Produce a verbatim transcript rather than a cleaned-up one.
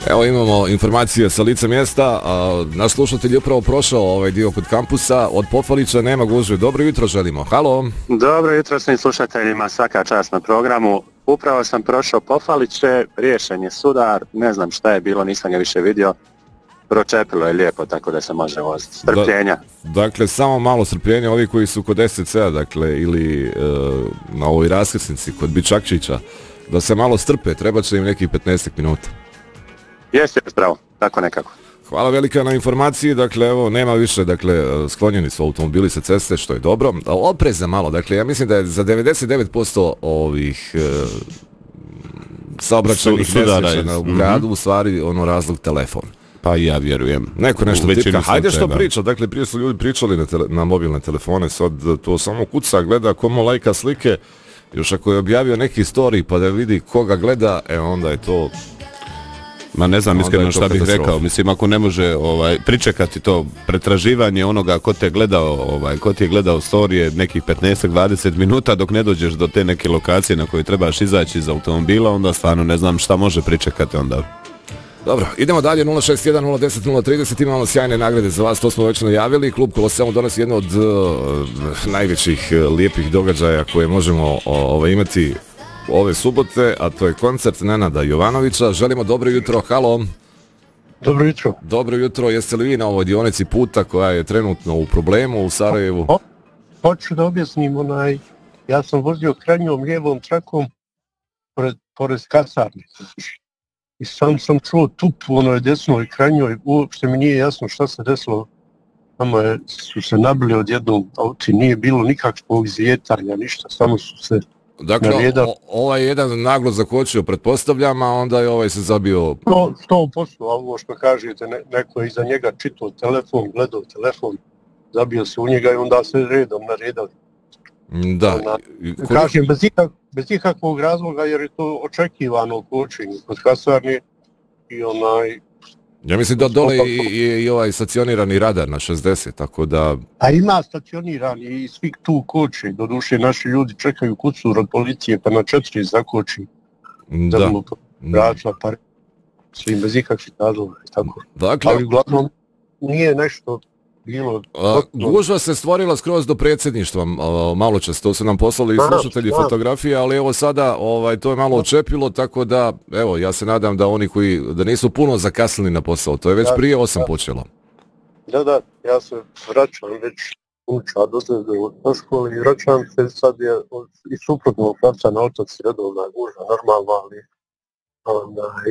Evo imamo informacije sa lica mjesta, a, naš slušatelj je upravo prošao ovaj dio kod kampusa, od Pofalića nema gužve. Dobro jutro želimo, halo. Dobro jutro svim slušateljima, svaka čast na programu. Upravo sam prošao Pofaliće, riješen je sudar, ne znam šta je bilo, nisam ga više vidio. Pročepilo je lijepo, tako da se može voziti. Strpljenja. Da, dakle, samo malo strpljenja, ovi koji su kod S C C-a, dakle, ili e, na ovoj raskrsnici, kod Bičakčića, da se malo strpe, treba će im nekih petnaest minuta. Jeste, pravo, tako nekako. Hvala velika na informaciji, dakle, evo, nema više, dakle, sklonjeni su automobili sa ceste, što je dobro. Opreza malo, dakle, ja mislim da je za devedeset devet posto ovih e, saobraćajnih nesreća u gradu, u stvari, ono, razlog telefon. Pa i ja vjerujem. Neko nešto tipka. Hajde što priča. Dakle, prije su ljudi pričali na, tele, na mobilne telefone, sad to samo kuca, gleda komu lajka slike. Još ako je objavio neki story pa da vidi koga gleda, e onda je to... Ma ne znam iskreno šta bih rekao. Mislim, ako ne može ovaj, pričekati to pretraživanje onoga ko te gledao, ovaj, ko ti je gledao storije nekih petnaest do dvadeset minuta dok ne dođeš do te neke lokacije na kojoj trebaš izaći iz automobila, onda stvarno ne znam šta može pričekati onda. Dobro, idemo dalje, nula šest jedan nula deset nula trideset, imamo sjajne nagrade za vas, to smo već najavili. Klub Koloseum donosi jedno od uh, najvećih uh, lijepih događaja koje možemo uh, ovaj, imati ove subote, a to je koncert Nenada Jovanovića. Želimo dobro jutro, halo. Dobro jutro. Dobro jutro, jeste li vi na ovoj dionici puta koja je trenutno u problemu u Sarajevu? Ho, hoću da objasnim, onaj, ja sam vozio krajnjom lijevom trakom pored, pored kasarne. I sam sam čuo tup u onoj desnoj krajnjoj, uopšte mi nije jasno šta se desilo. Tamo je, su se nabili od jednog auti, nije bilo nikakvog zvijetanja, ništa, samo su se dakle, o, ovaj jedan naglo zakočio, pretpostavljam, a onda je ovaj se zabio... No, sto posto, a ovo što kažete, ne, neko je iza njega čitao telefon, gledao telefon, zabio se u njega i onda se redom naredali. Da. Ona, kažem, bez, ikak, bez ikakvog razloga, jer je to očekivano kočenje kod kasarne i onaj... Ja mislim da dole i, i, i ovaj stacionirani radar na šezdeset, tako da... A ima stacionirani i svi tu koče, doduše naši ljudi čekaju kucur od policije pa na četiri zakoči. Da. Da mu vraća par svim bez ikakvih razloga i tako. Dakle... Ali uglavnom nije nešto... Bilo, A, gužva se stvorila skroz do predsjedništva malo čas, to su nam poslali i slušatelji fotografije, ali evo sada ovaj, to je malo očepilo, tako da evo ja se nadam da oni koji da nisu puno zakasnili na posao, to je već prije osam počelo. Da, da, ja se vraćam već uča dosledno na školi i vraćam se sad je iz suprotnog pravca na otoci redovna gužva, normalno, ali onda,